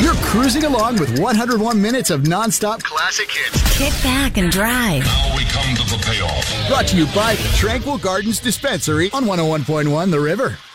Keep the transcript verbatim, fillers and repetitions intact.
You're cruising along with one hundred one minutes of nonstop classic hits. Kick back and drive. Now we come to the payoff. Brought to you by the Tranquil Gardens Dispensary on one oh one point one The River.